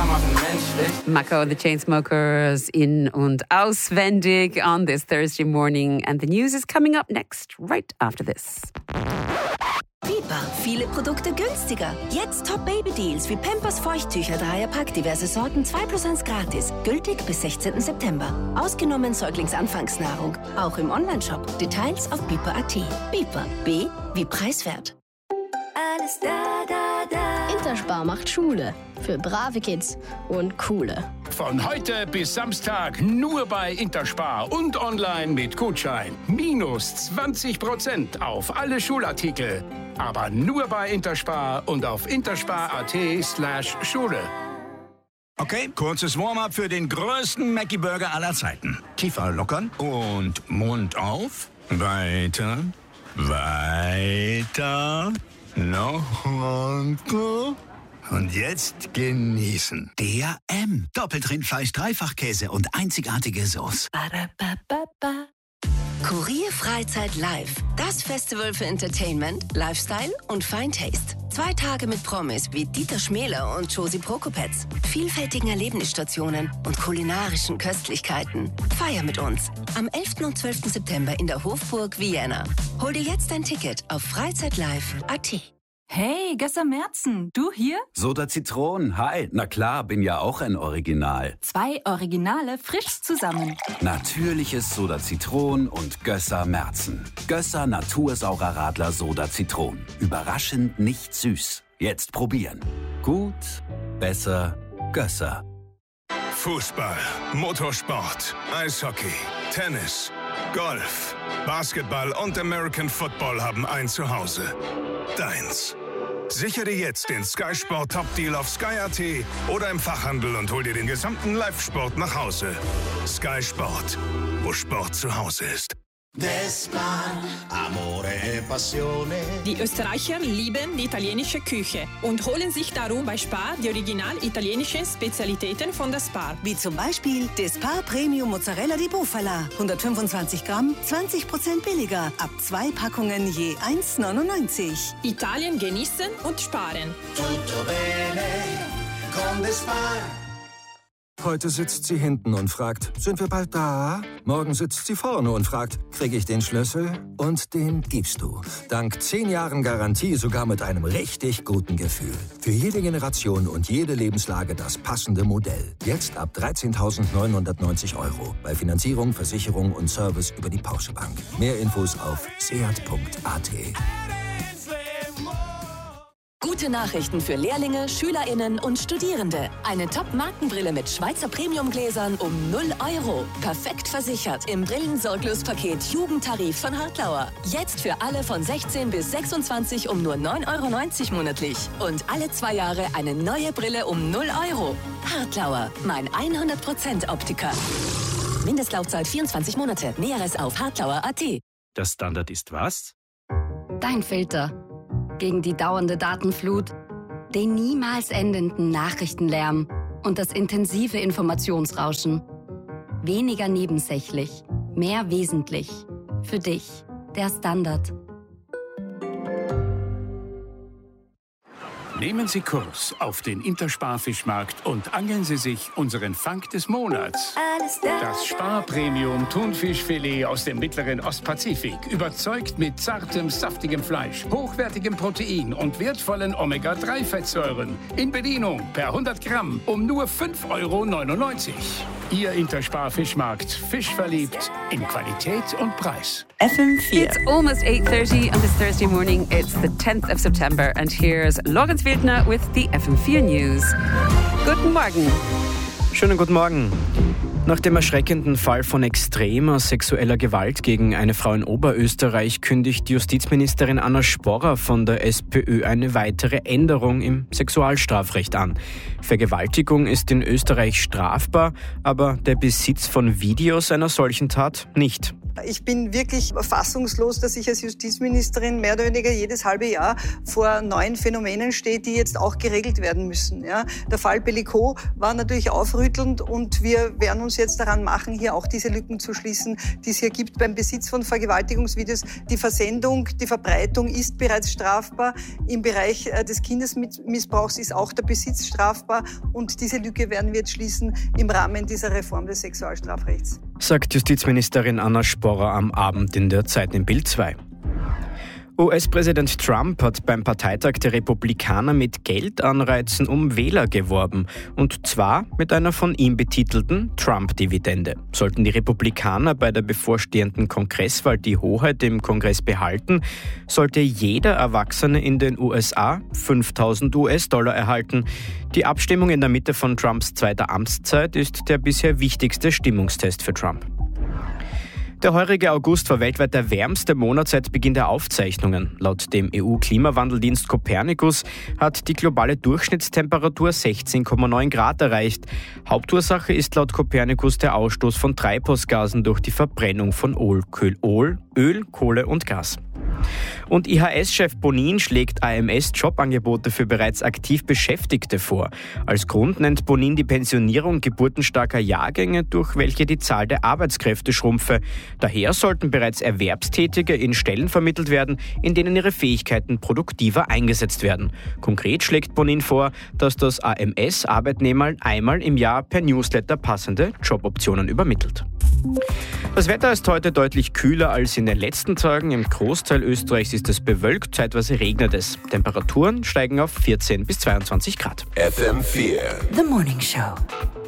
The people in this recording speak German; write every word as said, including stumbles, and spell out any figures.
machen menschlich. Mako and the Chainsmokers in und auswendig on this Thursday morning. And the news is coming up next, right after this. Biber, viele Produkte günstiger. Jetzt Top-Baby-Deals wie Pampers Feuchttücher, Dreierpack, diverse Sorten, zwei plus eins gratis. Gültig bis sechzehnten September. Ausgenommen Säuglingsanfangsnahrung. Auch im Onlineshop. Details auf biber punkt at. Biber, B wie preiswert. Alles da, da, da. Interspar macht Schule. Für brave Kids und coole. Von heute bis Samstag nur bei Interspar und online mit Gutschein. Minus zwanzig Prozent auf alle Schulartikel. Aber nur bei Interspar und auf interspar.at slash Schule. Okay, kurzes Warm-up für den größten Mackie-Burger aller Zeiten. Kiefer lockern und Mund auf. Weiter, weiter, noch weiter. Und jetzt genießen. D R M. Doppelt Rindfleisch, Dreifachkäse und einzigartige Sauce. Kurier Freizeit Live. Das Festival für Entertainment, Lifestyle und Fine Taste. Zwei Tage mit Promis wie Dieter Schmäler und Josie Prokopetz. Vielfältigen Erlebnisstationen und kulinarischen Köstlichkeiten. Feier mit uns. Am elften und zwölften September in der Hofburg Vienna. Hol dir jetzt ein Ticket auf freizeitlive punkt at. Hey, Gösser Merzen, du hier? Soda Zitronen, hi. Na klar, bin ja auch ein Original. Zwei Originale frisch zusammen. Natürliches Soda Zitronen und Gösser Merzen. Gösser Natursaurer Radler Soda Zitronen. Überraschend nicht süß. Jetzt probieren. Gut, besser, Gösser. Fußball, Motorsport, Eishockey, Tennis, Golf, Basketball und American Football haben ein Zuhause. Deins. Sichere jetzt den Sky Sport Top Deal auf sky punkt at oder im Fachhandel und hol dir den gesamten Live-Sport nach Hause. Sky Sport, wo Sport zu Hause ist. Die Österreicher lieben die italienische Küche und holen sich darum bei Spar die original italienischen Spezialitäten von der Spar. Wie zum Beispiel der Spar Premium Mozzarella di Bufala. hundertfünfundzwanzig Gramm, zwanzig Prozent billiger. Ab zwei Packungen je eins neunundneunzig. Italien genießen und sparen. Tutto bene con the Spar. Heute sitzt sie hinten und fragt, sind wir bald da? Morgen sitzt sie vorne und fragt, kriege ich den Schlüssel? Und den gibst du. Dank zehn Jahren Garantie sogar mit einem richtig guten Gefühl. Für jede Generation und jede Lebenslage das passende Modell. Jetzt ab dreizehntausendneunhundertneunzig Euro. Bei Finanzierung, Versicherung und Service über die Porsche Bank. Mehr Infos auf seat punkt at. Gute Nachrichten für Lehrlinge, SchülerInnen und Studierende. Eine Top-Markenbrille mit Schweizer Premiumgläsern um null Euro. Perfekt versichert im Brillensorglos-Paket Jugendtarif von Hartlauer. Jetzt für alle von sechzehn bis sechsundzwanzig um nur neun Euro neunzig monatlich. Und alle zwei Jahre eine neue Brille um null Euro. Hartlauer, mein hundert Prozent Optiker. Mindestlaufzeit vierundzwanzig Monate. Näheres auf hartlauer punkt at. Der Standard ist was? Dein Filter. Gegen die dauernde Datenflut, den niemals endenden Nachrichtenlärm und das intensive Informationsrauschen. Weniger nebensächlich, mehr wesentlich. Für dich, der Standard. Nehmen Sie Kurs auf den Interspar-Fischmarkt und angeln Sie sich unseren Fang des Monats. Das Spar-Premium Thunfischfilet aus dem mittleren Ostpazifik. Überzeugt mit zartem, saftigem Fleisch, hochwertigem Protein und wertvollen Omega drei Fettsäuren. In Bedienung per hundert Gramm um nur fünf Euro neunundneunzig. Ihr Interspar-Fischmarkt. Fischverliebt in Qualität und Preis. F M vier. It's almost eight thirty on this Thursday morning. It's the tenth of September and here's Lorenz Wildner with the F M vier News. Guten Morgen. Schönen guten Morgen. Nach dem erschreckenden Fall von extremer sexueller Gewalt gegen eine Frau in Oberösterreich kündigt Justizministerin Anna Sporrer von der SPÖ eine weitere Änderung im Sexualstrafrecht an. Vergewaltigung ist in Österreich strafbar, aber der Besitz von Videos einer solchen Tat nicht. Ich bin wirklich fassungslos, dass ich als Justizministerin mehr oder weniger jedes halbe Jahr vor neuen Phänomenen stehe, die jetzt auch geregelt werden müssen. Ja, der Fall Bellico war natürlich aufrüttelnd und wir werden uns jetzt daran machen, hier auch diese Lücken zu schließen, die es hier gibt beim Besitz von Vergewaltigungsvideos. Die Versendung, die Verbreitung ist bereits strafbar. Im Bereich des Kindesmissbrauchs ist auch der Besitz strafbar und diese Lücke werden wir jetzt schließen im Rahmen dieser Reform des Sexualstrafrechts. Sagt Justizministerin Anna Sporrer am Abend in der Zeit in Bild zwei. U S-Präsident Trump hat beim Parteitag der Republikaner mit Geldanreizen um Wähler geworben. Und zwar mit einer von ihm betitelten Trump-Dividende. Sollten die Republikaner bei der bevorstehenden Kongresswahl die Hoheit im Kongress behalten, sollte jeder Erwachsene in den U S A fünftausend US-Dollar erhalten. Die Abstimmung in der Mitte von Trumps zweiter Amtszeit ist der bisher wichtigste Stimmungstest für Trump. Der heurige August war weltweit der wärmste Monat seit Beginn der Aufzeichnungen. Laut dem E U-Klimawandeldienst Copernicus hat die globale Durchschnittstemperatur sechzehn Komma neun Grad erreicht. Hauptursache ist laut Copernicus der Ausstoß von Treibhausgasen durch die Verbrennung von Öl, Öl, Kohle und Gas. Und I H S-Chef Bonin schlägt A M S-Jobangebote für bereits aktiv Beschäftigte vor. Als Grund nennt Bonin die Pensionierung geburtenstarker Jahrgänge, durch welche die Zahl der Arbeitskräfte schrumpfe. Daher sollten bereits Erwerbstätige in Stellen vermittelt werden, in denen ihre Fähigkeiten produktiver eingesetzt werden. Konkret schlägt Bonin vor, dass das A M S Arbeitnehmern einmal im Jahr per Newsletter passende Joboptionen übermittelt. Das Wetter ist heute deutlich kühler als in den letzten Tagen. Im Großteil Österreichs ist es bewölkt, zeitweise regnet es. Temperaturen steigen auf vierzehn bis zweiundzwanzig Grad. F M vier. The Morning Show.